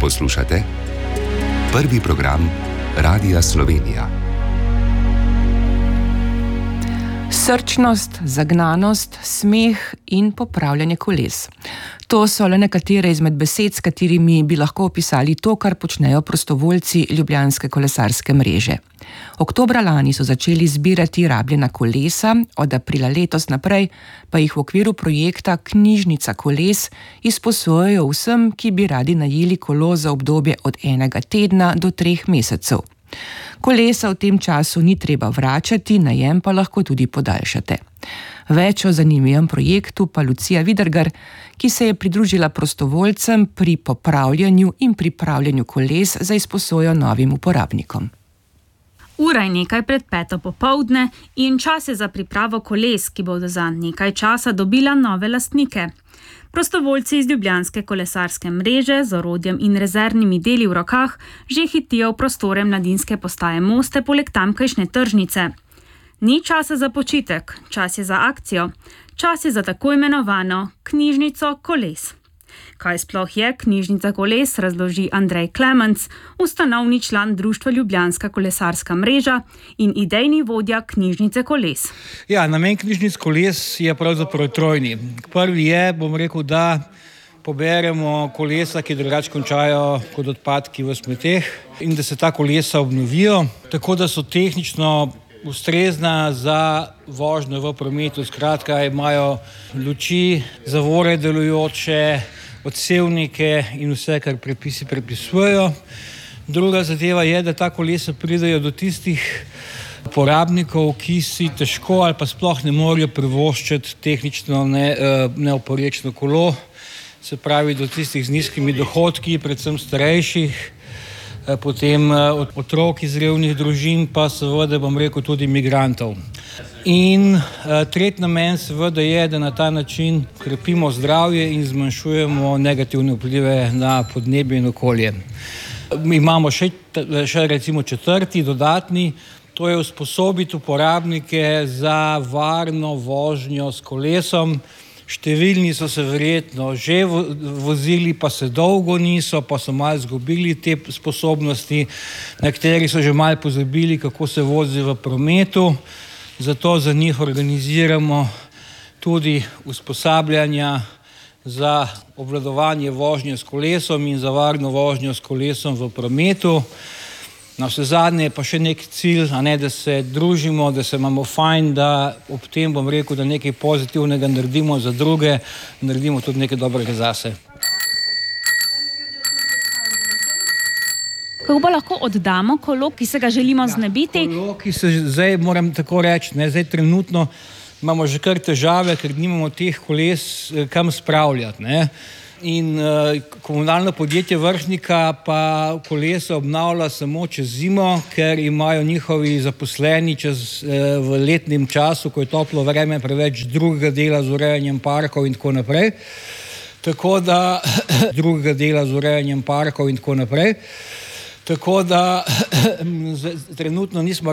Poslušate prvi program Radia Slovenija. Srčnost, zagnanost, smeh in popravljanje koles. To so le nekatere izmed besed, s katerimi bi lahko opisali to, kar počnejo prostovoljci Ljubljanske kolesarske mreže. Oktobra lani so začeli zbirati rabljena kolesa, od aprila letos naprej pa jih v okviru projekta Knjižnica koles izposojajo vsem, ki bi radi najeli kolo za obdobje od 1 tedna do 3 mesecev. Kolesa v tem času ni treba vračati, najem pa lahko tudi podaljšate. Več o zanimivem projektu pa Lucija Vidergar, ki se je pridružila prostovoljcem pri popravljanju in pripravljanju koles za izposojo novim uporabnikom. Ura je nekaj pred 5. popoldne in čas je za pripravo koles, ki bodo za nekaj časa dobila nove lastnike. Prostovoljci iz Ljubljanske kolesarske mreže z orodjem in rezervnimi deli v rokah že hitijo v prostore mladinske postaje Moste poleg tamkajšnje tržnice. Ni časa za počitek, čas je za akcijo, čas je za tako imenovano knjižnico koles. Kaj sploh je knjižnica koles, razloži Andrej Klemenc, ustanovni član društva Ljubljanska kolesarska mreža in idejni vodja knjižnice koles. Ja, namen knjižnic koles je pravzaprav trojni. Prvi je, da poberemo kolesa, ki drugače končajo kot odpadki v smeteh, in da se ta kolesa obnovijo, tako da so tehnično ustrezna za vožnjo v prometu. Skratka, imajo luči, zavore delujoče, odsevnike in vse, kar predpisi predpisujejo. Druga zadeva je, da ta kolesa pridejo do tistih uporabnikov, ki si težko ali pa sploh ne morejo privoščiti tehnično neoporečno kolo, se pravi do tistih z nizkimi dohodki, predvsem starejših, potem otrok iz revnih družin, pa seveda tudi migrantov. In tretji namen seveda je, da na ta način krepimo zdravje in zmanjšujemo negativne vplive na podnebje in okolje. Imamo še recimo četrti, dodatni, to je usposobiti uporabnike za varno vožnjo s kolesom. Številni so se verjetno že vozili, pa se dolgo niso, pa so malo izgubili te sposobnosti, nekateri so že malo pozabili, kako se vozi v prometu. Zato za njih organiziramo tudi usposabljanja za obvladovanje vožnje s kolesom in za varno vožnjo s kolesom v prometu. Navsezadnje pa še nek cilj, da se družimo, da se imamo fajn, da ob tem da nekaj pozitivnega naredimo za druge, naredimo tudi nekaj dobrega zase. Kako pa lahko oddamo kolo, ki se ga želimo znebiti? Kolo, ki se zdaj, moram tako reči, zdaj trenutno imamo že kar težave, ker nimamo teh koles kam spravljati. In komunalno podjetje Vrhnika pa kolesa obnavlja samo čez zimo, ker imajo njihovi zaposleni v letnem času, ko je toplo vreme, preveč drugega dela z urejanjem parkov in tako naprej. Tako da trenutno nismo